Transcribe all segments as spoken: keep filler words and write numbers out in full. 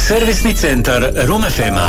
Servisni centar Room F M-a.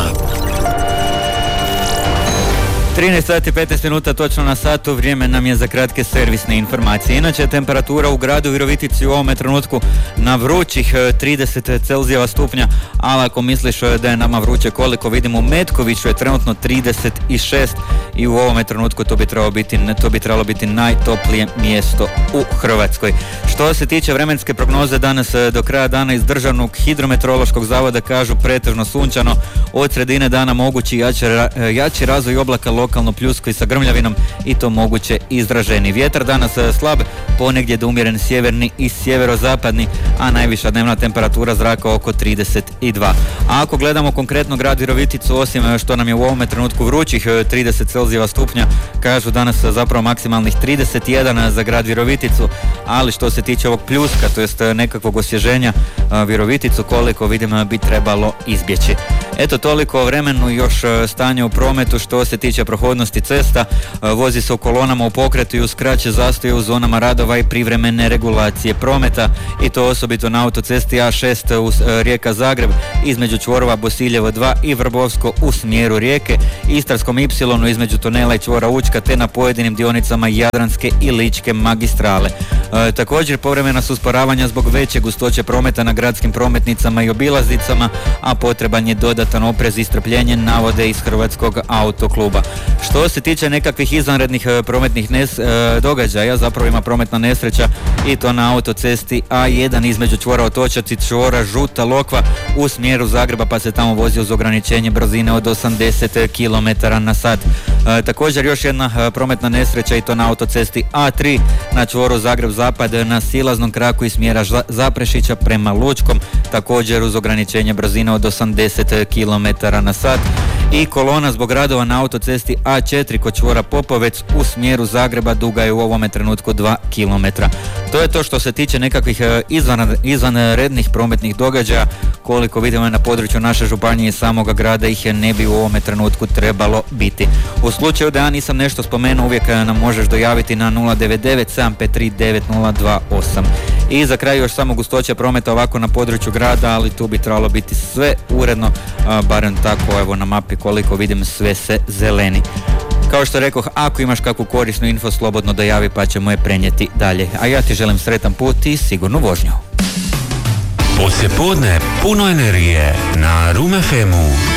trinaest sati petnaest minuta točno na satu, vrijeme nam je za kratke servisne informacije. Inače, temperatura u gradu Virovitici u ovome trenutku na vrućih trideset Celzijeva stupnja, ali ako misliš da je nama vruće koliko vidimo u Metkoviću je trenutno trideset šest i u ovome trenutku to bi trebalo biti, to bi trebalo biti najtoplije mjesto u Hrvatskoj. Što se tiče vremenske prognoze, danas do kraja dana iz Državnog hidrometeorološkog zavoda kažu pretežno sunčano, od sredine dana mogući jači, jači razvoj oblaka, lokalno pljusko i sa grmljavinom i to moguće izraženi. Vjetar danas slab, ponegdje da umjeren sjeverni i sjeverozapadni, a najviša dnevna temperatura zraka oko trideset dva. A ako gledamo konkretno grad Viroviticu, osim što nam je u ovome trenutku vrućih trideset Celzijeva stupnja, kažu danas zapravo maksimalnih trideset jedan za grad Viroviticu, ali što se tiče ovog pljuska, to jest nekakvog osvježenja, Viroviticu koliko vidim bi trebalo izbjeći. Eto, toliko o vremenu, još stanje u prometu. Što se tiče prohodnosti cesta, vozi se u kolonama u pokretu i uz kraće zastoje u zonama radova i privremene regulacije prometa, i to osobito na autocesti A šest uz Rijeka Zagreb između čvorova Bosiljevo dva i Vrbovsko u smjeru Rijeke, Istarskom Y između tunela i čvora Učka, te na pojedinim dionicama Jadranske i Ličke magistrale. E, također povremena su usporavanja zbog veće gustoće prometa na gradskim prometnicama i obilaznicama, a potreban je dodatan oprez i strpljenje, navode iz Hrvatskog autokluba. Što se tiče nekakvih izvanrednih prometnih nes, e, događaja, zapravo ima prometna nesreća i to na autocesti A jedan između čvora Otočac i čvora Žuta Lokva u smjeru Zagreba, pa se tamo vozi uz ograničenje brzine od osamdeset kilometara na sat. E, također još jedna prometna nesreća i to na autocesti A tri na čvoru Zagreb Zapad na silaznom kraku iz smjera Zaprešića prema Lučkom, također uz ograničenje brzine od osamdeset kilometara na sat. I kolona zbog radova na autocesti A četiri kod čvora Popovec u smjeru Zagreba duga je u ovome trenutku dva kilometra. To je to što se tiče nekakvih izvan, izvanrednih prometnih događaja. Koliko vidimo na području naše županije i samoga grada ih ne bi u ovome trenutku trebalo biti. U slučaju da ja nisam nešto spomenuo, uvijek nam možeš dojaviti na nula devet devet sedam pet tri devet nula dva osam. I za kraj još samo gustoća prometa ovako na području grada, ali tu bi trebalo biti sve uredno, a, barem tako evo na mapi koliko vidim sve se zeleni. Kao što rekoh, ako imaš kakvu korisnu info, slobodno dojavi pa ćemo je prenijeti dalje. A ja ti želim sretan put i sigurnu vožnju. Poslijepodne puno energije na Room F M-u.